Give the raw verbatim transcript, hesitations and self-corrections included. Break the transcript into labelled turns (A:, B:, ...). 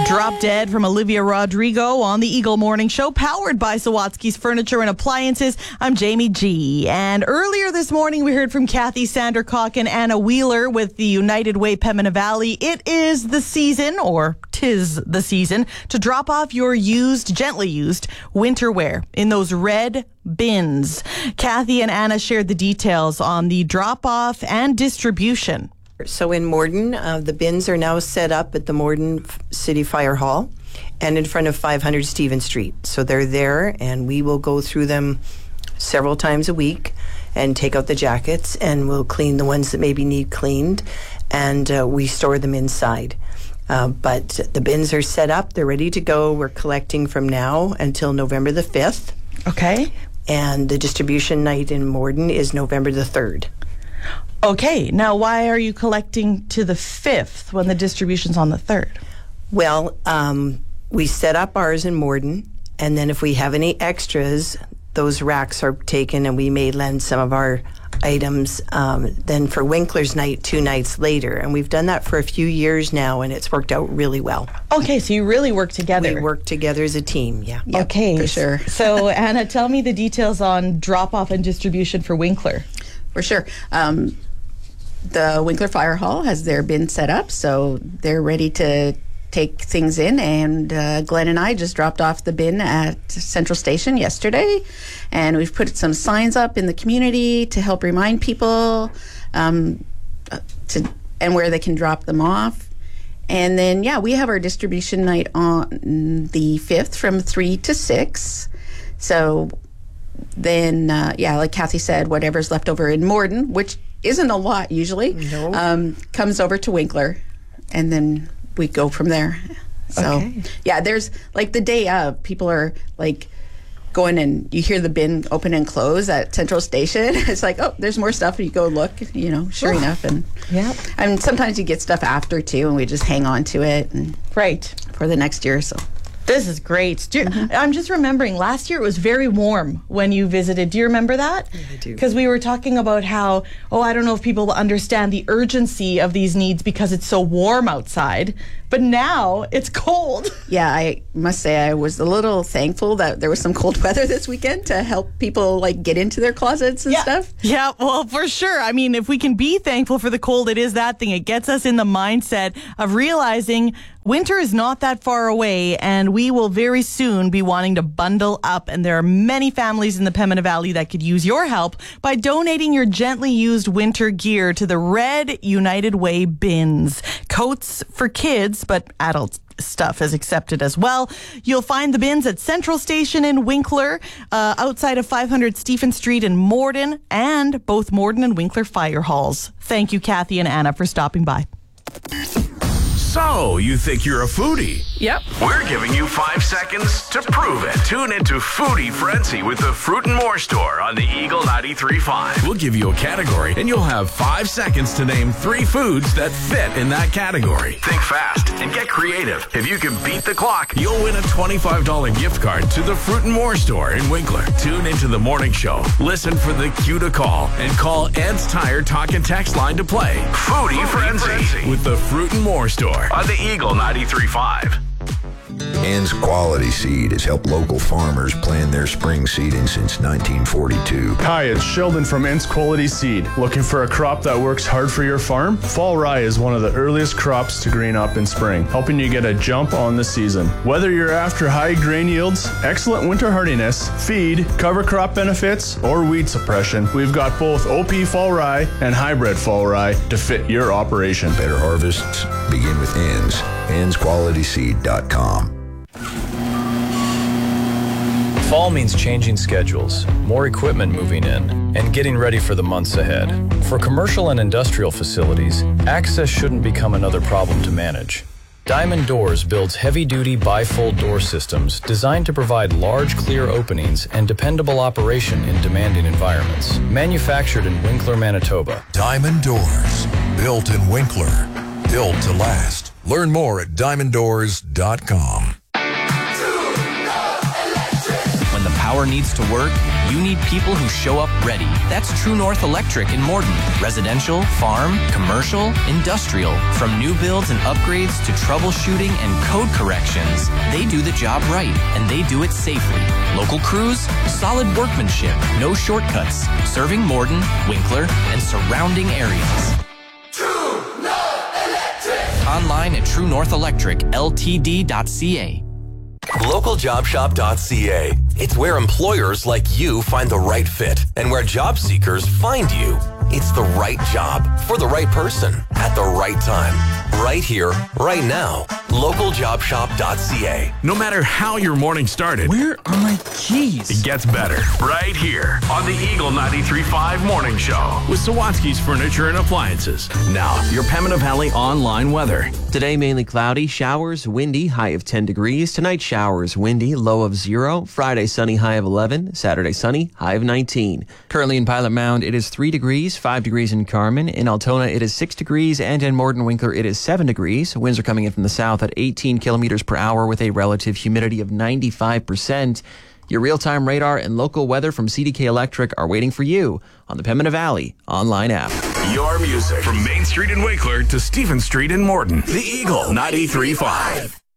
A: Drop Dead from Olivia Rodrigo on the Eagle Morning Show, powered by Sawatsky's Furniture and Appliances. I'm Jamie G. And earlier this morning, we heard from Kathy Sandercock and Anna Wheeler with the United Way Pembina Valley. It is the season, or tis the season, to drop off your used, gently used, winter wear in those red bins. Kathy and Anna shared the details on the drop-off and distribution.
B: So in Morden, uh, the bins are now set up at the Morden City Fire Hall and in front of five hundred Stephen Street. So they're there, and we will go through them several times a week and take out the jackets, and we'll clean the ones that maybe need cleaned, and uh, we store them inside. Uh, but the bins are set up. They're ready to go. We're collecting from now until November the fifth.
A: Okay.
B: And the distribution night in Morden is November the third.
A: Okay, now why are you collecting to the fifth when the distribution's on the third?
B: Well, um, we set up ours in Morden, and then if we have any extras, those racks are taken, and we may lend some of our items um, then for Winkler's night two nights later. And we've done that for a few years now, and it's worked out really well.
A: Okay, so you really work together.
B: We work together as a team, yeah.
C: Yep,
A: okay,
C: for sure.
A: So, Anna, tell me the details on drop-off and distribution for Winkler.
C: For sure. Um, the Winkler Fire Hall has their bin set up, so they're ready to take things in, and uh, Glenn and I just dropped off the bin at Central Station yesterday, and we've put some signs up in the community to help remind people um, to and where they can drop them off. And then, yeah, we have our distribution night on the fifth from three to six. So then, uh, yeah, like Kathy said, whatever's left over in Morden, which isn't a lot usually,
B: no.
C: um, comes over to Winkler, and then we go from there. So,
A: okay.
C: yeah, there's like the day of, people are like going, and you hear the bin open and close at Central Station. It's like, oh, there's more stuff. And you go look, you know, sure
A: Oof.
C: enough. And
A: yeah,
C: and sometimes you get stuff after too, and we just hang on to it and
A: right
C: for the next year or so.
A: This is great. Do you,
C: Mm-hmm.
A: I'm just remembering last year it was very warm when you visited. Do you remember that?
B: Yeah, I do.
A: Because we were talking about how, oh, I don't know if people understand the urgency of these needs because it's so warm outside. But now it's cold.
C: Yeah, I must say I was a little thankful that there was some cold weather this weekend to help people like get into their closets and
A: yeah.
C: stuff.
A: Yeah, well, for sure. I mean, if we can be thankful for the cold, it is that thing. It gets us in the mindset of realizing winter is not that far away, and we will very soon be wanting to bundle up. And there are many families in the Pembina Valley that could use your help by donating your gently used winter gear to the Red United Way bins. Coats for kids, but adult stuff is accepted as well. You'll find the bins at Central Station in Winkler, uh, outside of five hundred Stephen Street in Morden, and both Morden and Winkler fire halls. Thank you, Kathy and Anna, for stopping by.
D: So, you think you're a foodie?
A: Yep.
D: We're giving you five seconds to prove it. Tune into Foodie Frenzy with the Fruit and More Store on the Eagle ninety-three point five. We'll give you a category, and you'll have five seconds to name three foods that fit in that category. Think fast and get creative. If you can beat the clock, you'll win a twenty-five dollars gift card to the Fruit and More Store in Winkler. Tune into the morning show. Listen for the cue to call, and call Ed's Tire Talk and Text line to play Foodie, Foodie Frenzy, Frenzy with the Fruit and More Store on the Eagle ninety-three point five.
E: Ann's Quality Seed has helped local farmers plan their spring seeding since nineteen forty-two.
F: Hi, it's Sheldon from Ann's Quality Seed. Looking for a crop that works hard for your farm? Fall rye is one of the earliest crops to green up in spring, helping you get a jump on the season. Whether you're after high grain yields, excellent winter hardiness, feed, cover crop benefits, or weed suppression, we've got both O P fall rye and hybrid fall rye to fit your operation.
E: Better harvests begin with Ann's. Ann's Quality Seed dot com.
G: Fall means changing schedules, more equipment moving in, and getting ready for the months ahead. For commercial and industrial facilities, access shouldn't become another problem to manage. Diamond Doors builds heavy-duty bifold door systems designed to provide large, clear openings and dependable operation in demanding environments. Manufactured in Winkler, Manitoba.
H: Diamond Doors, built in Winkler, built to last. Learn more at diamond doors dot com.
I: When the power power needs to work, you need people who show up ready. That's True North Electric in Morden. Residential, farm, commercial, industrial. From new builds and upgrades to troubleshooting and code corrections, they do the job right, and they do it safely. Local crews, solid workmanship, no shortcuts. Serving Morden, Winkler, and surrounding areas. True North Electric! Online at true north electric l t d dot c a.
J: local job shop dot c a. It's where employers like you find the right fit and where job seekers find you. It's the right job for the right person at the right time. Right here, right now. local job shop dot c a.
D: No matter how your morning started,
K: where are my keys?
D: It gets better right here on the Eagle ninety-three point five Morning Show with Sawatsky's Furniture and Appliances. Now, your Pembina Valley online weather.
L: Today, mainly cloudy, showers, windy, high of ten degrees. Tonight, showers, windy, low of zero. Friday, sunny, high of eleven. Saturday, sunny, high of nineteen. Currently in Pilot Mound, it is three degrees, five degrees in Carmen. In Altona, it is six degrees, and in Morden Winkler, it is seven degrees. Winds are coming in from the south at eighteen kilometers per hour with a relative humidity of ninety-five percent. Your real-time radar and local weather from C D K Electric are waiting for you on the Pembina Valley online app.
D: Your music from Main Street in Winkler to Stephen Street in Morden. The Eagle ninety-three point five.